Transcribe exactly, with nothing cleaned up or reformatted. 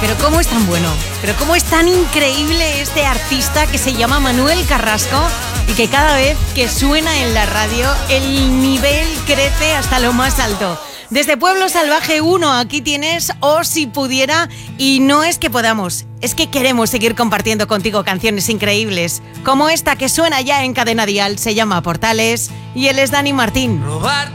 Pero cómo es tan bueno, pero cómo es tan increíble este artista que se llama Manuel Carrasco y que cada vez que suena en la radio el nivel crece hasta lo más alto. Desde Pueblo Salvaje uno, aquí tienes O Si Pudiera, y no es que podamos, es que queremos seguir compartiendo contigo canciones increíbles, como esta que suena ya en Cadena Dial, se llama Portales, y él es Dani Martín. Robar